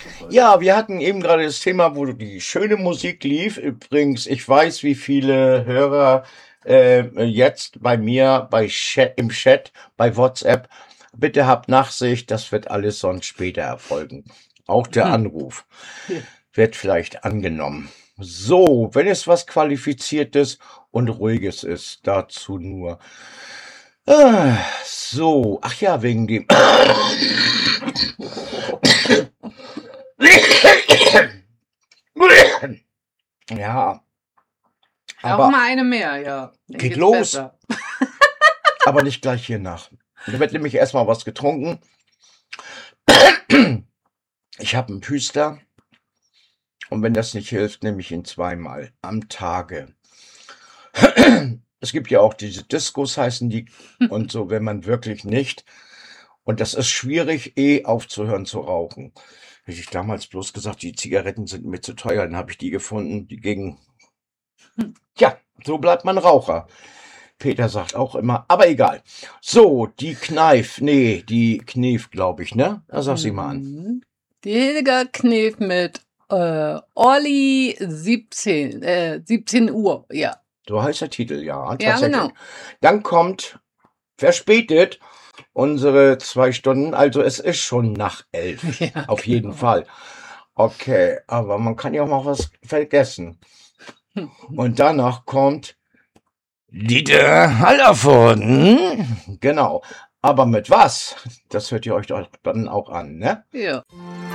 Ja, wir hatten eben gerade das Thema, wo die schöne Musik lief. Übrigens, ich weiß, wie viele Hörer jetzt bei mir im Chat, bei WhatsApp, bitte habt Nachsicht, das wird alles sonst später erfolgen. Auch der Anruf wird vielleicht angenommen. So, wenn es was Qualifiziertes und Ruhiges ist, dazu nur. So, ach ja, wegen dem. Ja, Auch aber mal eine mehr, ja. Dann geht geht's los. besser. Aber nicht gleich hier nach. Da wird nämlich erstmal was getrunken. Ich habe einen Püster und wenn das nicht hilft, nehme ich ihn zweimal am Tage. Es gibt ja auch diese Diskos, heißen die, und so, wenn man wirklich nicht. Und das ist schwierig, aufzuhören zu rauchen. Hätte ich damals bloß gesagt, die Zigaretten sind mir zu teuer, dann habe ich die gefunden, die gegen. Ja, so bleibt man Raucher. Peter sagt auch immer, aber egal. So, die Knef, glaube ich, ne? Da sag sie mal an. Mhm. Jäger Knef mit Olli 17 Uhr, ja. So heißt der Titel, ja, Ja, tatsächlich. genau. Dann kommt verspätet unsere 2 Stunden, also es ist schon nach 11, Ja, auf jeden genau. Fall. Okay, aber man kann ja auch mal was vergessen. Und danach kommt Dieter Hallervorden. Genau. Aber mit was? Das hört ihr euch doch dann auch an, ne? Ja.